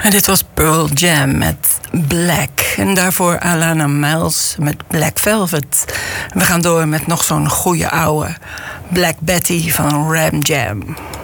En dit was Pearl Jam met Black. En daarvoor Alana Miles met Black Velvet. We gaan door met nog zo'n goede oude Black Betty van Ram Jam.